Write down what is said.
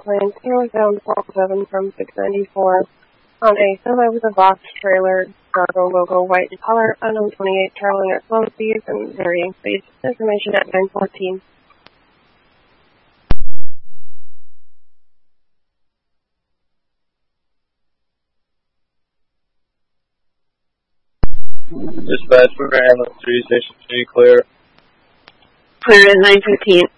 planes, northbound 407 from 694 on a semi with a box trailer, cargo logo, white in color, unknown 28, traveling at slow speeds and varying speeds. Information at 914. Dispatch for Ambulance 3, Station 3, clear. Clear at 915.